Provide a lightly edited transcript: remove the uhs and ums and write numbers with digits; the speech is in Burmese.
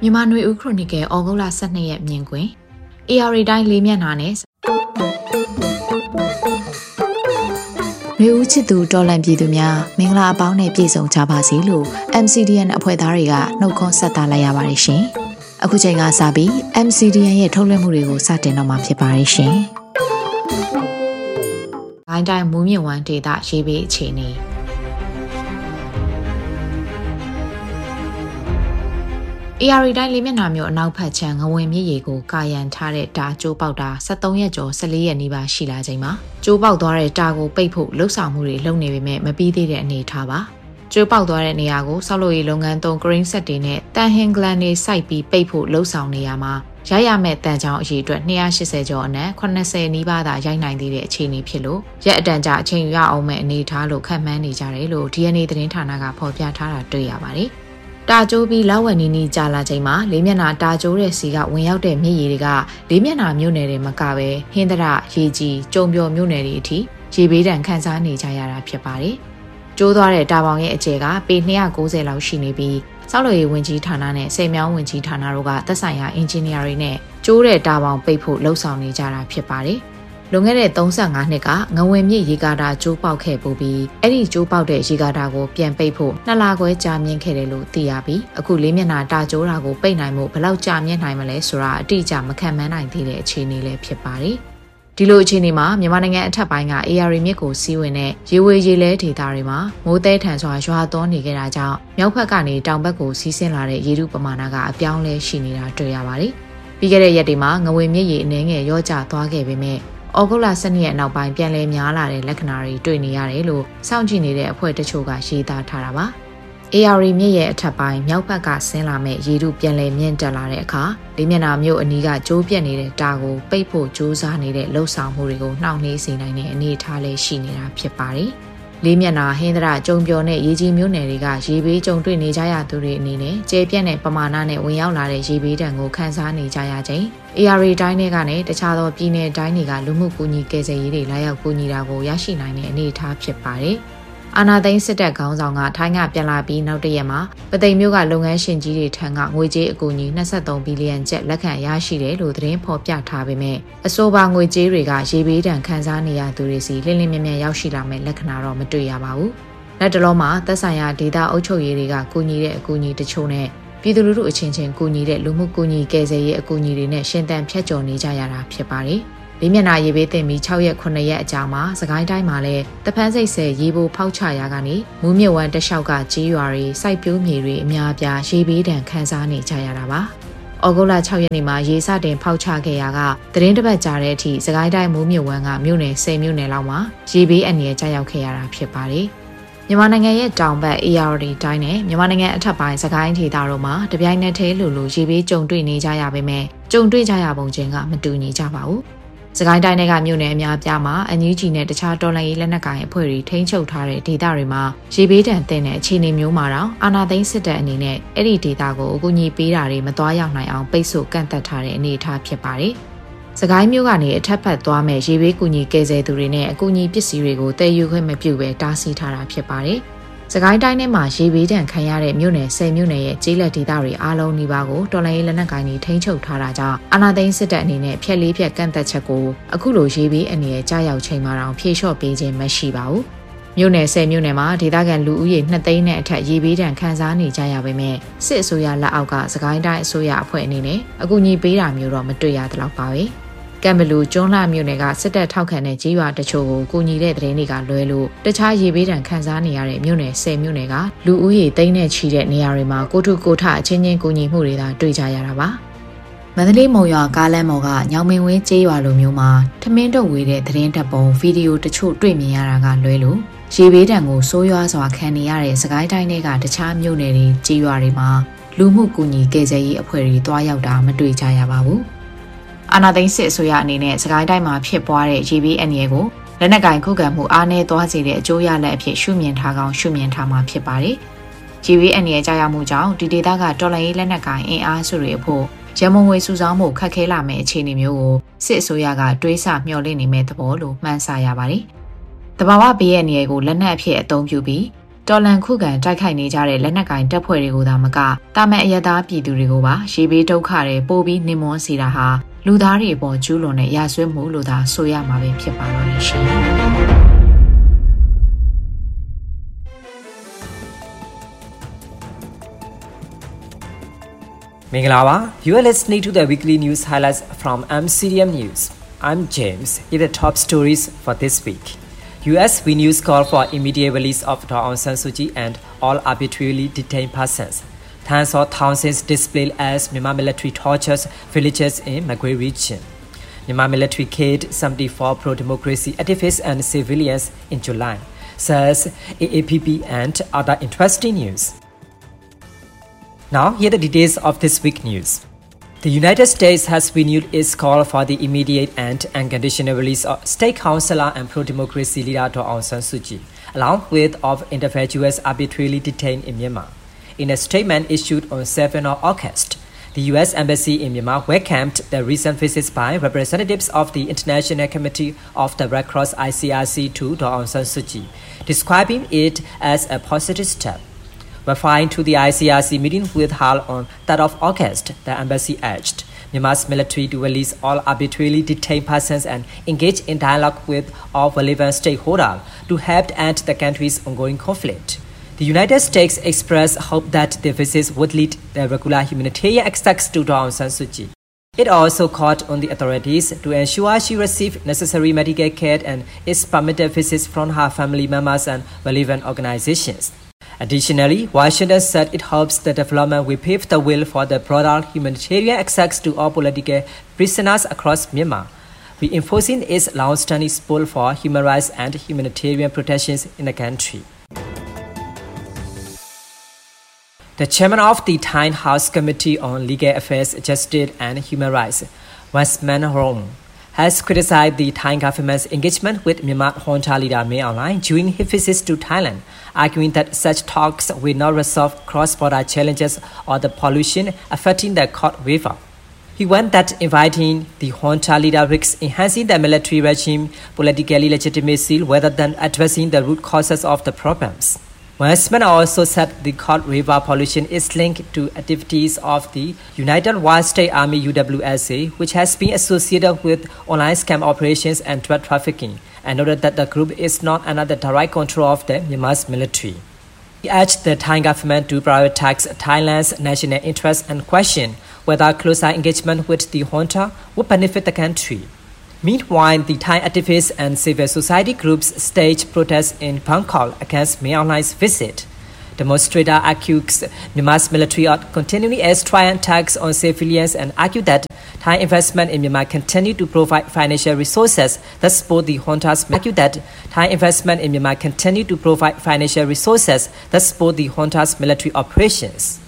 မြန်မာနွေဦးခရိုနီကယ်ဩဂုတ်လ12ရက်မြင်ကွင်း AR တိုင်းလေးမျက်နှာနဲ့နွေဦးချစ်သူတော်လန်ပြည်သူများမင်္ဂလာအပေါင်းနဲ့ပြည့်စုံကြပါစေလို့ MCDN အဖွဲ့သားတွေကနှုတ်ခွန်းဆက်သလိုက်ရပါတယ်ရှင်။အခုချိန်ကစပြီး MCDN ရဲ့ထုတ်လွှင့်မှုတွေကိုစတင်တော့မှာဖြစ်ပါတယ်ရှင်။ဂိုင်းတိုင်းမူးမြင့်ဝမ်းဒေသရေးပေးအခြေအနေAR တိုင်းလေးမျက်နှာမျိုးအနောက်ဖက်ခြမ်းငဝင်မြစ်ရေကိုကာယံထားတဲ့တာကျိုးပေါက်တာ73ရက်ကျော်14ရက်နီးပါးရှိလာချိန်မှာကျိုးပေါက်သွားတဲ့တာကိုပိတ်ဖို့လှုပ်ဆောင်မှုတွေလုပ်နေပေမဲ့မပြီးသေးတဲ့အနေအထားပါကျိုးပေါက်သွားတဲ့နေရာကိုဆောက်လုပ်ရေးလုပ်ငန်းသုံး green set တွေနဲ့တန်ဟင်ဂလန်တွေစိုက်ပြီးပိတ်ဖို့လှုပ်ဆောင်နေရမှာရရမဲ့တန်ချောင်းအရေအတွက်280ကျော်အနက်80နီးပါးသာရိုက်နိုင်သေးတဲ့အခြေအနေဖြစ်လို့ရက်အတန်ကြာအချိန်ရအောင်မဲ့အနေအထားလို့ခန့်မှန်းနေကြတယ်လို့ DNA သတင်းဌာနကဖော်ပြထားတာတွေ့ရပါတယ်တာကျိုးပြီးလောက်ဝက်နီနီကြာလာချိန်မှာလေးမျက်နှာတာကျိုးတဲ့စီကဝင်ရောက်တဲ့မြစ်ရေတွေကလေးမျက်နှာမြို့နယ်တွေမကပဲဟင်းသရရေကြီးကျုံပျော်မြို့နယ်တွေအထိရေဘေးဒဏ်ခံစားနေကြရတာဖြစ်ပါတယ်။ကျိုးသွားတဲ့တာပေါင်ရဲ့အကျယ်ကပေ290လောက်ရှိနေပြီးစောက်လို့ရေးဝင်ကြီးဌာနနဲ့စေမြောင်းဝင်ကြီးဌာနတို့ကသက်ဆိုင်ရာအင်ဂျင်နီယာတွေနဲ့ကျိုးတဲ့တာပေါင်ပိတ်ဖို့လှုံ့ဆော်နေကြတာဖြစ်ပါတယ်။လွန်ခဲ့တဲ့35နှစ်ကငဝင်မြစ်ရေကာတာကျိုးပေါက်ခဲ့ပူပြီးအဲ့ဒီကျိုးပေါက်တဲ့ရေကာတာကိုပြန်ပိတ်ဖို့2လခွဲကြာမြင့်ခဲ့တယ်လို့သိရပြီးအခုလေးမျက်နှာတာကျိုးတာကိုပိတ်နိုင်မှုဘယ်လောက်ကြာမြင့်နိုင်မလဲဆိုတာအတိအကျမခံမှန်းနိုင်သေးတဲ့အခြေအနေလည်းဖြစ်ပါတယ်။ဒီလိုအခြေအနေမှာမြန်မာနိုင်ငံအထက်ပိုင်းက AR မြစ်ကိုစီးဝင်တဲ့ရေဝေရေလဲဒေသတွေမှာမိုးသဲထန်စွာရွာသွန်းနေကြတာကြောင့်မြောက်ဘက်ကနေတောင်ဘက်ကိုစီးဆင်းလာတဲ့ရေထုပမာဏကအပြောင်းလဲရှိနေတာတွေ့ရပါတယ်။ပြီးခဲ့တဲ့ရက်တွေမှာငဝင်မြစ်ရေအနည်းငယ်ရောကျသွားခဲ့ပေမဲ့ဩဂုတ်လ12ရက်နောက်ပိုင်းပြန်လည်များလာတဲ့လက္ခဏာတွေတွေ့နေရတယ်လို့စောင့်ကြည့်နေတဲ့အဖွဲ့တချို့ကရေးသားထားတာပါ။ AR မြစ်ရဲ့အထက်ပိုင်းမြောက်ဘက်ကဆင်းလာမဲ့ရေထုပြန်လည်မြင့်တက်လာတဲ့အခါလေးမျက်နှာမြို့အနီးကကျိုးပြက်နေတဲ့တာကိုပိတ်ဖို့ကြိုးစားနေတဲ့လှုပ်ဆောင်မှုတွေကိုနှောင့်နှေးစေနိုင်တဲ့အနေအထားလေးရှိနေတာဖြစ်ပါတယ်။လေးမျက်နှာဟင်းသရကျုံပျော်နဲ့ရေကြီးမြို့နယ်တွေကရေဘေးကြုံတွေ့နေကြရသူတွေအနေနဲ့ကျေပြန့်တဲ့ပမာဏနဲ့ဝင်ရောက်လာတဲ့ရေဘေးဒဏ်ကိုခံစားနေကြရချိန်AR တိုင်းတွေကနေတခြားသောပြည်နယ်တိုင်းတွေကလူမှုကူညီကယ်ဆယ်ရေးတွေလာရောက်ကူညီတာကိုရရှိနိုင်တဲ့အနေအထားဖြစ်ပါတယ်။အာနာသိန်းစစ်တပ်ခေါင်းဆောင်ကထိုင်းကပြန်လာပြီးနောက်တစ်ရက်မှာပသိမ်မြို့ကလုပ်ငန်းရှင်ကြီးတွေထံကငွေကြေးအကူအညီ23ဘီလီယံကျပ်လက်ခံရရှိတယ်လို့သတင်းဖော်ပြထားပေမဲ့အဆိုပါငွေကြေးတွေကရေဘေးဒဏ်ခံစားနေရသူတွေစီလင်းလင်းမြမြရောက်ရှိလာမဲ့လက္ခဏာတော့မတွေ့ရပါဘူး။လက်တလုံးမှာသက်ဆိုင်ရာဒေသအုပ်ချုပ်ရေးတွေကကူညီတဲ့အကူအညီတချို့နဲ့ပြည်သူလူထုအချင်းချင်းကူညီတဲ့လူမှုကူညီကယ်ဆယ်ရေးအကူအညီတွေနဲ့ရှင်သန်ဖြတ်ကျော်နေကြရတာဖြစ်ပါတယ်။လေးမျက်နှာရေဘေးတင်ပြီး6ရက်9ရက်အကြာမှာစကိုင်းတိုင်းမှာလည်းတပန်းစိတ်ဆယ်ရေပိုဖောက်ချရာကနေမူးမြစ်ဝမ်းတလျှောက်ကကြီးရွာတွေစိုက်ပျိုးမြေတွေအများအပြားရေဘေးဒဏ်ခံစားနေကြရတာပါ။ဩဂုတ်လ6ရက်နေ့မှာရေစတင်ဖောက်ချခဲ့ရာကသတင်းတစ်ပတ်ကြာတဲ့အထိစကိုင်းတိုင်းမူးမြစ်ဝမ်းကမြို့နယ်10မြို့နယ်လောက်မှာရေဘေးအန္တရာယ်ကျရောက်ခဲ့ရတာဖြစ်ပါတယ်။မြန်မာနိုင်ငံရဲ့တောင်ဘက် AR တိုင်းနဲ့မြန်မာနိုင်ငံအထက်ပိုင်းစကိုင်းဒေသတို့မှာတပြိုင်နက်တည်းလိုရေဘေးကြုံတွေ့နေကြရပေမဲ့ကြုံတွေ့ကြရပုံချင်းကမတူညီကြပါဘူး။စကိုင်းတိုင်းကမြို့နယ်အများအပြားမှာအန်ယူဂျီနဲ့တခြားတော်လှန်ရေးလက်နက်ကိုင်အဖွဲ့တွေထိန်းချုပ်ထားတဲ့ဒေသတွေမှာရေဘေးဒဏ်သင့်တဲ့အခြေအနေမျိုးမှာတော့အာဏာသိမ်းစစ်တပ်အနေနဲ့အဲ့ဒီဒေသကိုအကူအညီပေးတာတွေမသွားရောက်နိုင်အောင်ပိတ်ဆို့ကန့်သတ်ထားတဲ့အနေအထားဖြစ်ပါတယ်။စကိုင်းမြို့ကနေအထက်ဖက်သွားမဲ့ရေဘေးကူညီကယ်ဆယ်သူတွေနဲ့အကူအညီပစ္စည်းတွေကိုတည်ယူခွင့်မပြုဘဲတားဆီးထားတာဖြစ်ပါတယ်။စကိုင်းတိုင်းထဲမှာရေဘေးဒဏ်ခံရတဲ့မြို့နယ်10မြို့နယ်ရဲ့ကျေးလက်ဒေသတွေအားလုံးနီးပါးကိုတော်လှန်ရေးလက်နက်ကိုင်တွေထိန်းချုပ်ထားတာကြောင့်အာဏာသိမ်းစစ်တပ်အနေနဲ့ဖျက်လေးဖျက်ကန့်သက်ချက်ကိုအခုလိုရေဘေးအနေနဲ့ကြားရောက်ချိန်မှာတော့ဖြေလျှော့ပေးခြင်းမရှိပါဘူး။မြို့နယ်10မြို့နယ်မှာဒေသခံလူဦးရေ2သိန်းနဲ့အထက်ရေဘေးဒဏ်ခံစားနေကြရပေမဲ့စစ်အစိုးရလက်အောက်ကစကိုင်းတိုင်းအစိုးရအဖွဲ့အနေနဲ့အကူအညီပေးတာမျိုးတော့မတွေ့ရသလောက်ပါပဲ။ကံဘလူကျွန်းလှမြို့နယ်ကစစ်တပ်ထောက်ခံတဲ့ကြီးရွာတချို့ကိုကူညီတဲ့သတင်းတွေကလွဲလို့တခြားရေဘေးဒဏ်ခံစားနေရတဲ့မြို့နယ်10မြို့နယ်ကလူဦးရေသိန်းနဲ့ချီတဲ့နေရာတွေမှာကိုထုကိုထအချင်းချင်းကူညီမှုတွေသာတွေ့ကြရတာပါမန္တလေးမုံရွာကားလမ်းပေါ်ကညောင်မင်းဝင်းကျေးရွာလိုမျိုးမှာထမင်းတုပ်ဝေးတဲ့သတင်းတပ်ပုံဗီဒီယိုတချို့တွေ့မြင်ရတာကလွဲလို့ရေဘေးဒဏ်ကိုဆိုးရွားစွာခံနေရတဲ့စကိုင်းတိုင်းတွေကတခြားမြို့နယ်တွေကျေးရွာတွေမှာလူမှုကူညီကယ်ဆယ်ရေးအဖွဲ့တွေတွားရောက်တာမတွေ့ကြရပါဘူးအာနာသိန်းစစ်အစိုးရအနေနဲ့စကိုင်းတိုင်းမှာဖြစ်ပွားတဲ့ရေဘေးအန္တရာယ်ကိုလက်နက်ကင်ခုခံမှုအားနည်းသွားစေတဲ့အကျိုးရလဒ်အဖြစ်ရှုမြင်ထားကောင်းရှုမြင်ထားမှာဖြစ်ပါတယ်။ရေဘေးအန္တရာယ်ကြာရောက်မှုကြောင့်ဒီဒေသကတော်လှန်ရေးလက်နက်ကင်အင်အားစုတွေအဖို့ရမုံငွေစုဆောင်းမှုခက်ခဲလာမယ့်အခြေအနေမျိုးကိုစစ်အစိုးရကတွေးဆမျှော်လင့်နေမဲ့သဘောလို့မှန်းဆရပါတယ်။တဘာဝဘေးအန္တရာယ်ကိုလက်နက်အဖြစ်အသုံးပြုပြီးတော်လန်ခုခံတိုက်ခိုက်နေကြတဲ့လက်နက်ကင်တပ်ဖွဲ့တွေကိုသာမကတာမန်အရသားပြည်သူတွေကိုပါရေဘေးဒုက္ခတွေပို့ပြီးနှိမ်မွန်းစေတာဟာလူသားတွေအပေါ်ကျူးလွန်တဲ့ရာဇဝတ်မှုလို့သာဆိုရမှာပဲဖြစ်ပါတော့ရှင် Minglawa, you are listening to the weekly news highlights from MCDM News. I'm James. Here are the top stories for this week. US News call for immediate release of Aung San Suu Kyi and all arbitrarily detained persons. Tens of thousands displayed as Myanmar military tortures villages in Magui region. Myanmar military killed 74 pro-democracy activists and civilians in July, says AAPP and other interesting news. Now, here are the details of this week's news. The United States has renewed its call for the immediate and unconditional release of state councillor and pro-democracy leader Aung San Suu Kyi, along with of individuals arbitrarily detained in Myanmar. In a statement issued on 7 August, the U.S. Embassy in Myanmar welcomed the recent visits by representatives of the International Committee of the Red Cross ICRC to Aung San Suu Kyi, describing it as a positive step. Referring to the ICRC meeting with held on 3rd of August, the embassy urged Myanmar's military to release all arbitrarily detained persons and engage in dialogue with all relevant stakeholders to help end the country's ongoing conflict. The United States expressed hope that the visits would lead to regular humanitarian access to Aung San Suu Kyi. It also called on the authorities to ensure she received necessary medical care and is permitted visits from her family members and relevant organizations. Additionally, Washington said it hopes the development will pave the way for the broader humanitarian access to all political prisoners across Myanmar, reinforcing its long-standing support for human rights and humanitarian protections in the country. The chairman of the Thai House Committee on Legal Affairs, Justice and Human Rights, Westman Rome, has criticized the Thai government's engagement with Myanmar junta leader Min Aung Hlaing during his visits to Thailand, arguing that such talks will not resolve cross-border challenges or the pollution affecting the Cod River. He warned that inviting the junta leader risks enhancing the military regime politically legitimacy rather than addressing the root causes of the problems. Westman also said the Cod River pollution is linked to activities of the United World State Army UWSA, which has been associated with online scam operations and drug trafficking, and noted that the group is not under the direct control of the Myanmar's military. He urged the Thai government to prioritize Thailand's national interests and question whether closer engagement with the junta would benefit the country. Meanwhile, the Thai activists and civil society groups staged protests in Bangkok against Min Aung Hlaing's visit. Demonstrators accused Myanmar's military of continuing airstrike attacks on civilians and argued that Thai investment in Myanmar continue to provide financial resources that support the junta's military operations.